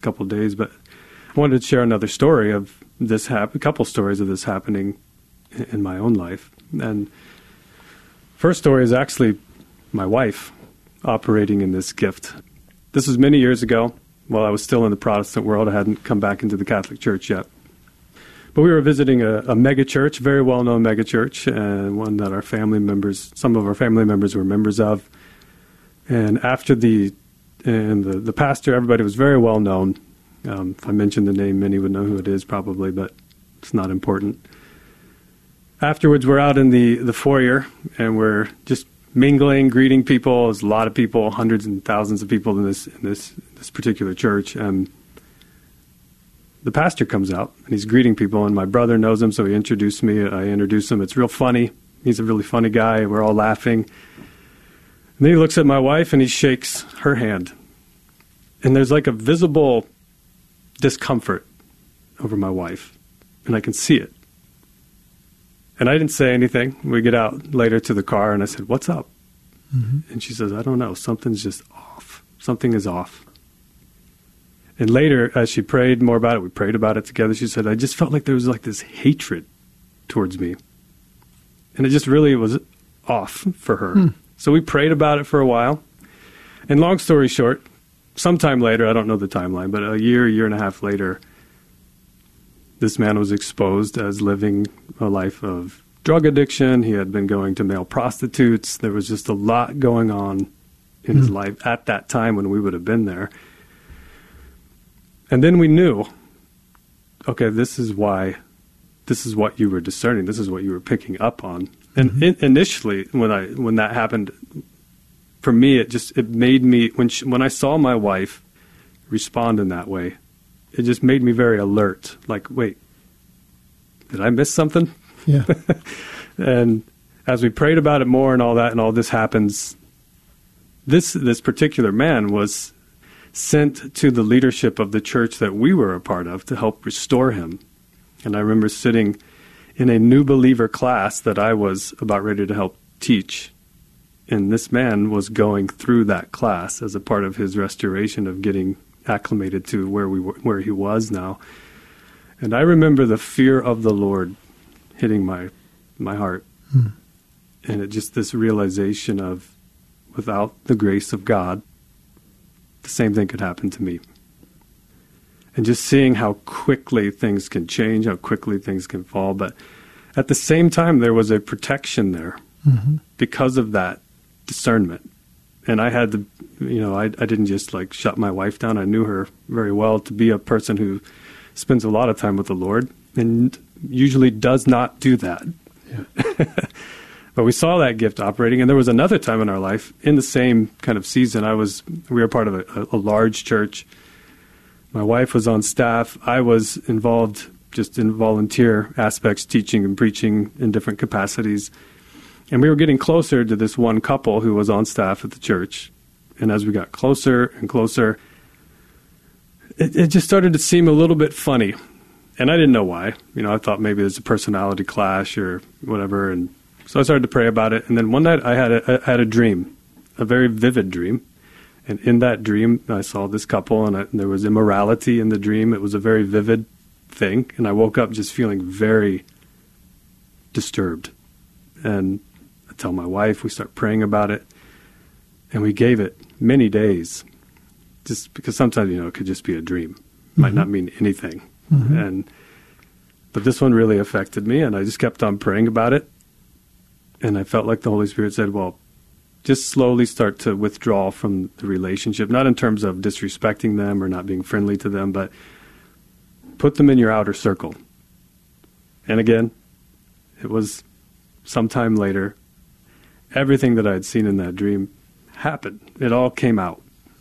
couple of days, but I wanted to share another story of this, a couple stories of this happening in my own life. And first story is actually my wife operating in this gift. This was many years ago while I was still in the Protestant world. I hadn't come back into the Catholic Church yet. But we were visiting a mega church, very well-known mega church, and one that some of our family members were members of. And after the pastor, everybody was very well known. If I mentioned the name, many would know who it is probably, but it's not important. Afterwards, we're out in the foyer, and we're just mingling, greeting people. There's a lot of people, hundreds and thousands of people in this particular church. And the pastor comes out, and he's greeting people, and my brother knows him, so he introduced me. I introduced him. It's real funny. He's a really funny guy. We're all laughing. And then he looks at my wife, and he shakes her hand. And there's like a visible discomfort over my wife, and I can see it. And I didn't say anything. We get out later to the car, and I said, "What's up?" Mm-hmm. And she says, "I don't know. Something's just off. Something is off." And later, as she prayed more about it, we prayed about it together, she said, "I just felt like there was like this hatred towards me." And it just really was off for her. So we prayed about it for a while. And long story short, sometime later, I don't know the timeline, but a year and a half later, this man was exposed as living a life of drug addiction. He had been going to male prostitutes. There was just a lot going on in his life at that time when we would have been there. And then we knew, okay, this is what you were discerning. This is what you were picking up on. And initially, when that happened, for me, it made me, when I saw my wife respond in that way, it just made me very alert. Like, wait, did I miss something? Yeah. And as we prayed about it more and all that, and all this happens, this particular man was sent to the leadership of the church that we were a part of to help restore him. And I remember sitting in a new believer class that I was about ready to help teach. And this man was going through that class as a part of his restoration of getting acclimated to where he was now. And I remember the fear of the Lord hitting my heart. And it just this realization of, without the grace of God, the same thing could happen to me. And just seeing how quickly things can change, how quickly things can fall. But at the same time, there was a protection there because of that discernment. And I had to, I didn't just like shut my wife down. I knew her very well to be a person who spends a lot of time with the Lord and usually does not do that. Yeah. But we saw that gift operating. And there was another time in our life in the same kind of season. We were part of a large church. My wife was on staff. I was involved just in volunteer aspects, teaching and preaching in different capacities. And we were getting closer to this one couple who was on staff at the church. And as we got closer and closer, it just started to seem a little bit funny. And I didn't know why. I thought maybe there's a personality clash or whatever. And so I started to pray about it. And then one night I had a dream, a very vivid dream. And in that dream, I saw this couple, and there was immorality in the dream. It was a very vivid thing. And I woke up just feeling very disturbed. And I tell my wife, we start praying about it. And we gave it many days, just because sometimes, it could just be a dream. It might not mean anything. But this one really affected me, and I just kept on praying about it. And I felt like the Holy Spirit said, well, just slowly start to withdraw from the relationship, not in terms of disrespecting them or not being friendly to them, but put them in your outer circle. And again, it was sometime later, everything that I had seen in that dream happened. It all came out.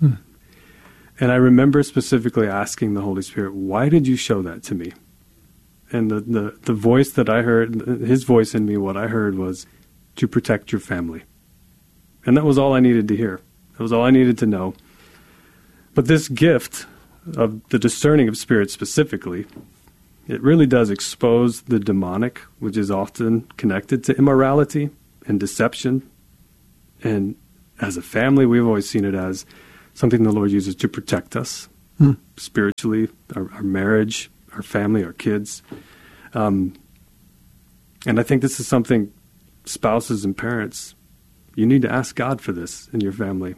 And I remember specifically asking the Holy Spirit, why did you show that to me? And the voice that I heard, his voice in me, what I heard was to protect your family. And that was all I needed to hear. That was all I needed to know. But this gift of the discerning of spirits specifically, it really does expose the demonic, which is often connected to immorality and deception. And as a family, we've always seen it as something the Lord uses to protect us spiritually, our marriage, our family, our kids. And I think this is something spouses and parents, you need to ask God for this in your family.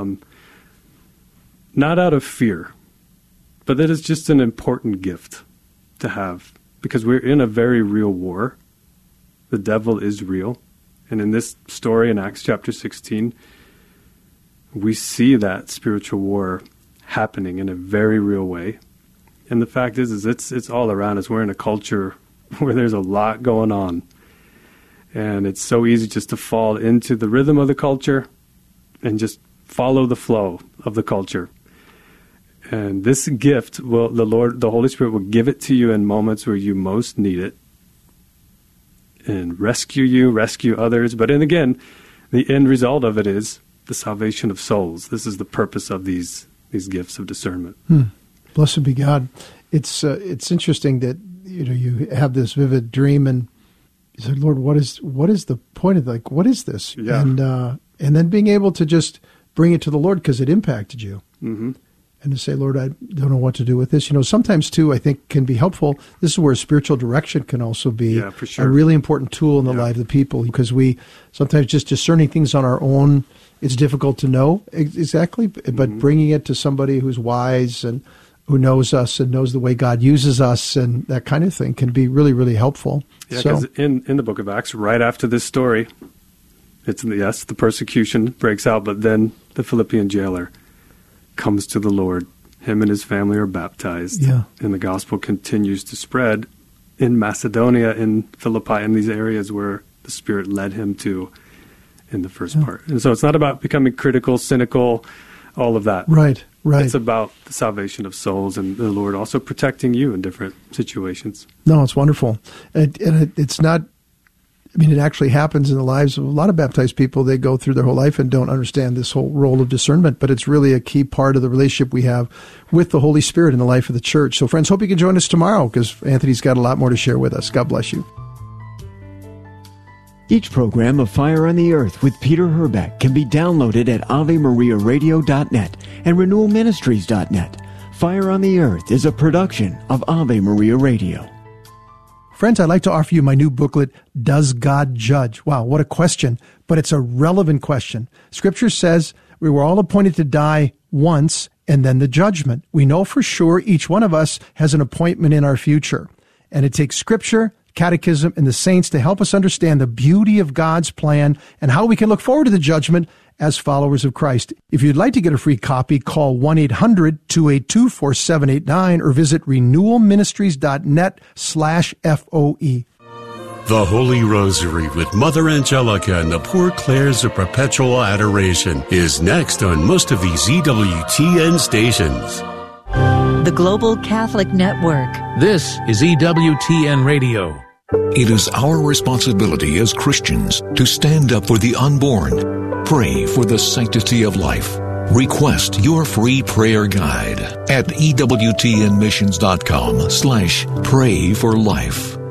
Not out of fear, but that is just an important gift to have, because we're in a very real war. The devil is real. And in this story in Acts chapter 16, we see that spiritual war happening in a very real way. And the fact is it's all around us. We're in a culture where there's a lot going on. And it's so easy just to fall into the rhythm of the culture and just follow the flow of the culture. And this gift, the Holy Spirit will give it to you in moments where you most need it and rescue others. But then again, the end result of it is the salvation of souls. This is the purpose of these gifts of discernment. Blessed be God. It's interesting that you have this vivid dream and you say, Lord, what is the point of what is this? Yeah. And then being able to just bring it to the Lord because it impacted you. Mm-hmm. And to say, Lord, I don't know what to do with this. Sometimes too, I think can be helpful. This is where spiritual direction can also be for sure. a really important tool in the life of the people, because we sometimes just discerning things on our own, it's difficult to know exactly, but bringing it to somebody who's wise and who knows us and knows the way God uses us and that kind of thing can be really, really helpful. Yeah, because in the book of Acts, right after this story, the persecution breaks out, but then the Philippian jailer comes to the Lord. Him and his family are baptized. Yeah. And the gospel continues to spread in Macedonia, in Philippi, in these areas where the Spirit led him to in the first part. And so it's not about becoming critical, cynical, all of that. Right. It's about the salvation of souls and the Lord also protecting you in different situations. No, it's wonderful. And it's not, it actually happens in the lives of a lot of baptized people. They go through their whole life and don't understand this whole role of discernment, but it's really a key part of the relationship we have with the Holy Spirit in the life of the church. So friends, hope you can join us tomorrow because Anthony's got a lot more to share with us. God bless you. Each program of Fire on the Earth with Peter Herbeck can be downloaded at AveMariaRadio.net and RenewalMinistries.net. Fire on the Earth is a production of Ave Maria Radio. Friends, I'd like to offer you my new booklet, Does God Judge? Wow, what a question, but it's a relevant question. Scripture says we were all appointed to die once and then the judgment. We know for sure each one of us has an appointment in our future. And it takes Scripture, Catechism, and the saints to help us understand the beauty of God's plan and how we can look forward to the judgment as followers of Christ. If you'd like to get a free copy, call 1-800-282-4789 or visit renewalministries.net/FOE. The Holy Rosary with Mother Angelica and the Poor Clares of Perpetual Adoration is next on most of these EWTN stations. The Global Catholic Network. This is EWTN Radio. It is our responsibility as Christians to stand up for the unborn. Pray for the sanctity of life. Request your free prayer guide at EWTNmissions.com/pray for life.